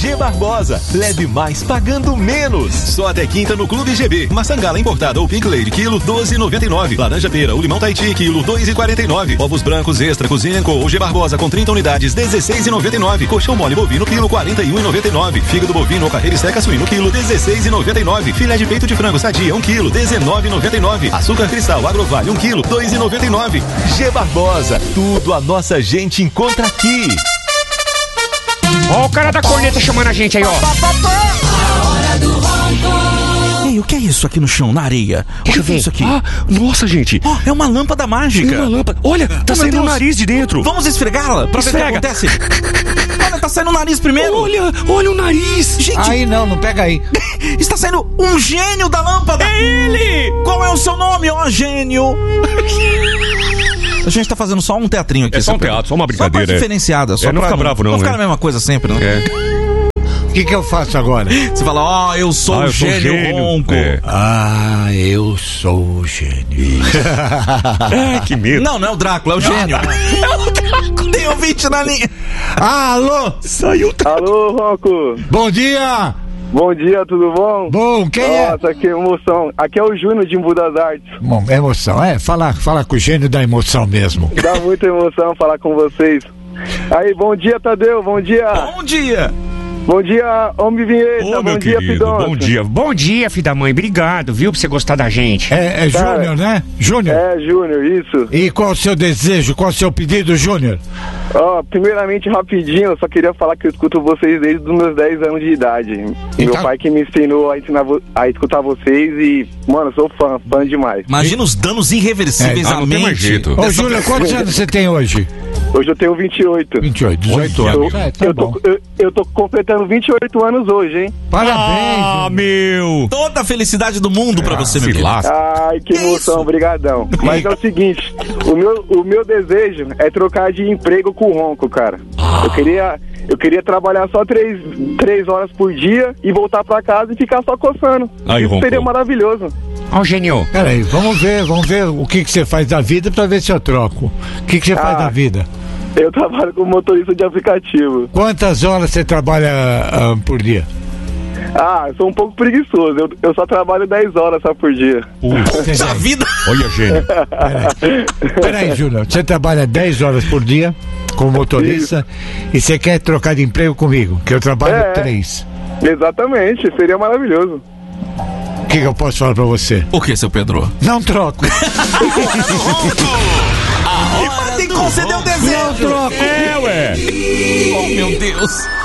G Barbosa. Leve mais pagando menos. Só até quinta no Clube GB. Maçangala importada ou Pink Lady, quilo 12,99. Laranja pera ou limão Tahiti, quilo 2,49. Ovos brancos extra cozinha ou G Barbosa com 30 unidades, 16,99. Colchão mole bovino, quilo 41,99. Fígado bovino ou carreira seca suíno, quilo 16,99. Filé de peito de frango sadia, 1 quilo, 19,99. Açúcar cristal Agrovale, 1 quilo, 2,99. G Barbosa, tudo a nossa gente encontra aqui. Ó, o cara da corneta chamando a gente aí, ó. A hora do ronco. Ei, o que é isso aqui no chão, na areia? Deixa eu ver. Isso aqui? Ah, nossa, gente. Oh, é uma lâmpada mágica. Uma lâmpada. Olha, tá saindo o nariz de dentro. Vamos esfregá-la pra ver o que acontece. Olha, tá saindo o nariz primeiro. Olha o nariz. Gente, aí não pega aí. Está saindo um gênio da lâmpada. É ele. Qual é o seu nome, ó gênio? A gente tá fazendo só um teatrinho aqui. É só um teatro, só uma brincadeira. Só pra diferenciada. Só não pra fica bravo não. Não ficar a mesma coisa sempre, né? O que eu faço agora? Você fala, ó, eu sou o gênio ronco. Eu sou o gênio. Que medo. Não é o Drácula, é o gênio. É o Drácula. Tem ouvinte na linha. Alô? Saiu. Alô, Ronco. Bom dia. Bom dia, tudo bom? Bom, quem é? Nossa, que emoção. Aqui é o Júnior de Embu das Artes. Bom, emoção, fala com o gênio da emoção mesmo. Dá muita emoção falar com vocês. Aí, bom dia, Tadeu, bom dia. Bom dia. Bom dia, Homem Vinheta, Ô, bom dia, Pidoncio. Bom dia, filho da mãe. Obrigado, viu, por você gostar da gente. É Júnior, né? Júnior? É, Júnior, isso. E qual o seu desejo, qual o seu pedido, Júnior? Primeiramente, rapidinho, eu só queria falar que eu escuto vocês desde os meus 10 anos de idade. Meu pai que me ensinou a escutar vocês e, mano, sou fã demais. Imagina os danos irreversíveis à não tem mais mente. jeito. Ô, Júnior, quantos anos você tem hoje? Hoje eu tenho 28. 28, 18 anos. Eu tô completando 28 anos hoje, hein? Parabéns. Meu. Toda a felicidade do mundo pra você, meu querido. Ai, que emoção, brigadão. Mas é o seguinte, o meu desejo é trocar de emprego com o Ronco, cara. Eu queria trabalhar só 3 horas por dia e voltar pra casa e ficar só coçando. Aí, Isso Ronco. seria maravilhoso. Ó, o gênio. Peraí, vamos ver o que você faz da vida pra ver se eu troco. O que você faz da vida? Eu trabalho como motorista de aplicativo. Quantas horas você trabalha por dia? Eu sou um pouco preguiçoso. Eu só trabalho 10 horas só por dia. Puxa vida. Olha, gênio. Peraí, Júnior, você trabalha 10 horas por dia como motorista e você quer trocar de emprego comigo, que eu trabalho 3. Exatamente, seria maravilhoso. O que eu posso falar pra você? O que, seu Pedro? Não troco. Tem que conceder o desejo. Não troco. Ué. Oh, meu Deus.